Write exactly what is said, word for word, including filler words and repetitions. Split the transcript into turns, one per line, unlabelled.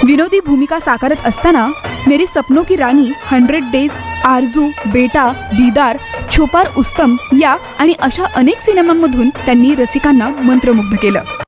विनोदी भूमिका साकारत असताना मेरी सपनों की राणी, हंड्रेड डेज, आरजू, बेटा, दीदार, छोपार उस्तम या आणि अशा अनेक सिनेमांमधून त्यांनी रसिकांना मंत्रमुग्ध केलं.